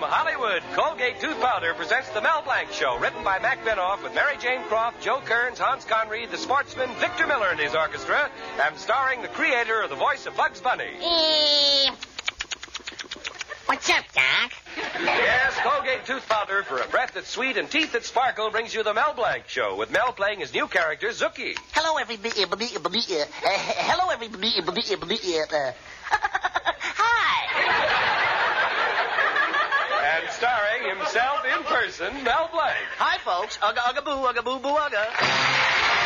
Hollywood, Colgate Tooth Powder presents The Mel Blanc Show, written by Mac Benoff with Mary Jane Croft, Joe Kearns, Hans Conried, the sportsman, Victor Miller and his orchestra, and starring the creator of the voice of Bugs Bunny. What's up, Doc? Yes, Colgate Tooth Powder for a breath that's sweet and teeth that sparkle brings you The Mel Blanc Show, with Mel playing his new character, Zookie. Hello, everybody. Hello, everybody. Hi. And starring himself in person, Mel Blanc. Hi, folks. Ugga, ugga, boo, ugga, boo, boo, ugga.